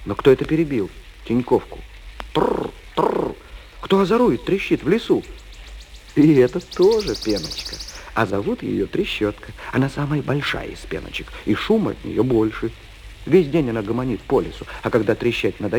Но кто это перебил? Тиньковку. Тррр, тррр. Кто озорует, трещит в лесу? И это тоже пеночка. А зовут ее Трещотка. Она самая большая из пеночек, и шум от нее больше. Весь день она гомонит по лесу, а когда трещать надоест,